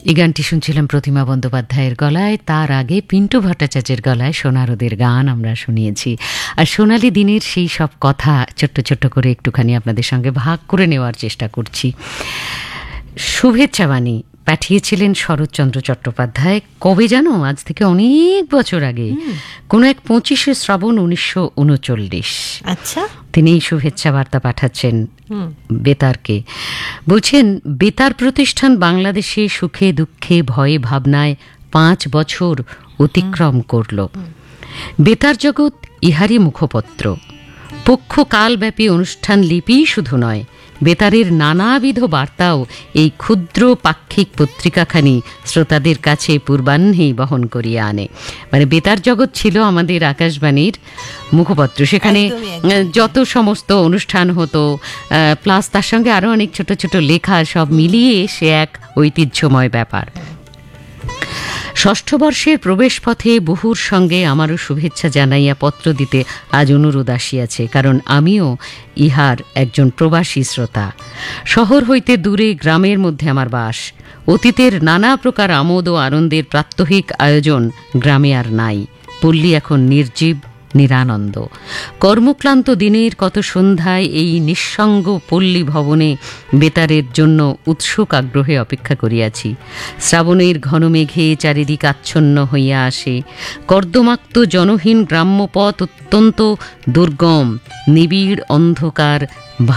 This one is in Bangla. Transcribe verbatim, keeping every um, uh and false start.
এই গানটি শুনছিলাম প্রতিমা বন্দ্যোপাধ্যায়ের গলায়, তার আগে পিন্টু ভট্টাচার্যের গলায় সোনারোদের গান আমরা শুনিয়েছি। আর সোনালি দিনের সেই সব কথা ছোট্ট ছোট্ট করে একটুখানি আপনাদের সঙ্গে ভাগ করে নেওয়ার চেষ্টা করছি। শুভেচ্ছা বাণী পাঠিয়েছিলেন শরৎচন্দ্র চট্টোপাধ্যায়, কবে জানো, আজ থেকে অনেক বছর আগে, কোনো এক পঁচিশে শ্রাবণ উনিশশো উনচল্লিশ। আচ্ছা, তিনি শুভেচ্ছা বার্তা পাঠাচ্ছেন বেতারকে। বলছেন, বেতার প্রতিষ্ঠান বাংলাদেশে সুখে দুঃখে ভয়ে ভাবনায় পাঁচ বছর অতিক্রম করল। বেতার জগৎ ইহারই মুখপত্র। পক্ষকালব্যাপী অনুষ্ঠান লিপি শুধু নয়, বেতারের নানাবিধ বার্তাও এই ক্ষুদ্র পাক্ষিক পত্রিকাখানি শ্রোতাদের কাছে পূর্বাহ্নেই বহন করিয়া আনে। মানে বেতার জগৎ ছিল আমাদের আকাশবাণীর মুখপত্র, সেখানে যত সমস্ত অনুষ্ঠান হতো, প্লাস তার সঙ্গে আরও অনেক ছোট ছোট লেখা, সব মিলিয়ে সে এক ঐতিহ্যময় ব্যাপার। ষষ্ঠ বর্ষের প্রবেশ পথে বহুর সঙ্গে আমারও শুভেচ্ছা জানাইয়া পত্র দিতে আজ অনুরোধ আসিয়াছে, কারণ আমিও ইহার একজন প্রবাসী শ্রোতা। শহর হইতে দূরে গ্রামের মধ্যে আমার বাস। অতীতের নানা প্রকার আমোদ ও আনন্দের প্রাত্যহিক আয়োজন গ্রামে আর নাই। পল্লী এখন নির্জীব নিরানন্দ। কর্মক্লান্ত দিনের কত সন্ধ্যায় এই নিঃসঙ্গ পল্লী ভবনে বেতারের জন্য উৎসুক আগ্রহে অপেক্ষা করিয়াছি। শ্রাবণের ঘন মেঘে চারিদিক আচ্ছন্ন হইয়া আসে। কর্দমাক্ত জনহীন গ্রাম্যপথ অত্যন্ত দুর্গম, নিবিড় অন্ধকার